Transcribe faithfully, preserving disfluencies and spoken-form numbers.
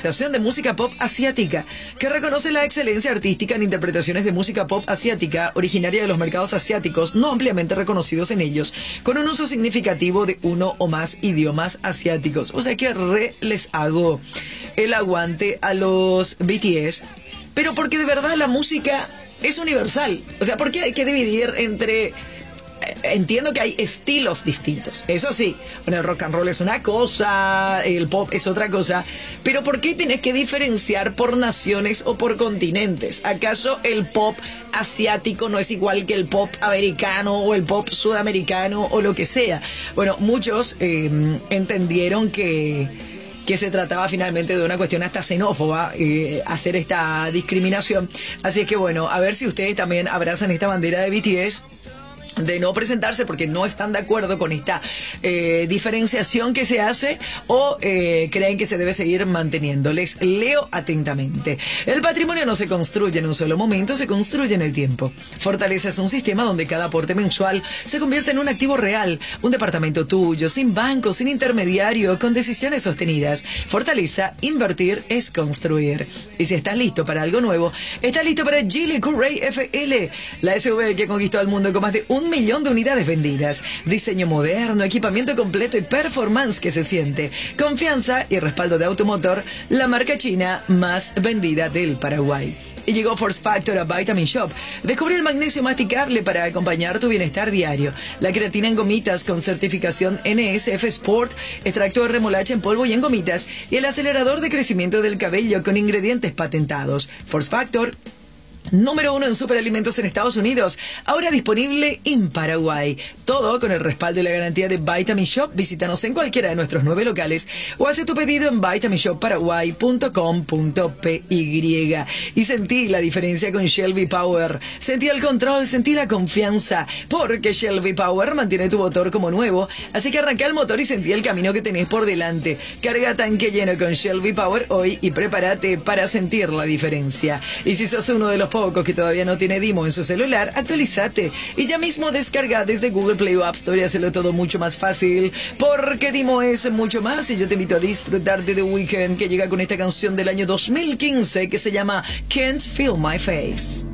adaptación de música pop asiática, que reconoce la excelencia artística en interpretaciones de música pop asiática originaria de los mercados asiáticos, no ampliamente reconocidos en ellos, con un uso significativo de uno o más idiomas asiáticos. O sea que re les hago el aguante a los B T S, pero porque de verdad la música es universal. O sea, ¿por qué hay que dividir entre... Entiendo que hay estilos distintos, eso sí, bueno, el rock and roll es una cosa, el pop es otra cosa, pero ¿por qué tenés que diferenciar por naciones o por continentes? ¿Acaso el pop asiático no es igual que el pop americano o el pop sudamericano o lo que sea? Bueno, muchos eh, entendieron que... que se trataba finalmente de una cuestión hasta xenófoba, eh, hacer esta discriminación. Así es que bueno, a ver si ustedes también abrazan esta bandera de B T S, de no presentarse porque no están de acuerdo con esta eh, diferenciación que se hace, o eh, creen que se debe seguir manteniendo. Les leo atentamente. El patrimonio no se construye en un solo momento, se construye en el tiempo. Fortaleza es un sistema donde cada aporte mensual se convierte en un activo real, un departamento tuyo, sin banco, sin intermediario, con decisiones sostenidas. Fortaleza, invertir es construir. Y si estás listo para algo nuevo, estás listo para Geely Courage F L, la S U V que conquistó al mundo con más de un millón de unidades vendidas. Diseño moderno, equipamiento completo y performance que se siente. Confianza y respaldo de Automotor, la marca china más vendida del Paraguay. Y llegó Force Factor a Vitamin Shop. Descubre el magnesio masticable para acompañar tu bienestar diario. La creatina en gomitas con certificación N S F Sport, extracto de remolacha en polvo y en gomitas, y el acelerador de crecimiento del cabello con ingredientes patentados. Force Factor, número uno en superalimentos en Estados Unidos, ahora disponible en Paraguay. Todo con el respaldo y la garantía de Vitamin Shop. Visítanos en cualquiera de nuestros nueve locales o hace tu pedido en vitamin shop paraguay punto com punto p y. Y sentí la diferencia con Shell V-Power. Sentí el control, sentí la confianza, porque Shell V-Power mantiene tu motor como nuevo. Así que arranca el motor y sentí el camino que tenés por delante. Carga tanque lleno con Shell V-Power hoy y prepárate para sentir la diferencia. Y si sos uno de los pocos que todavía no tiene Dimo en su celular, actualízate y ya mismo descarga desde Google Play o App Store y hazlo todo mucho más fácil, porque Dimo es mucho más. Y yo te invito a disfrutar de The Weeknd, que llega con esta canción del año dos mil quince que se llama Can't Feel My Face.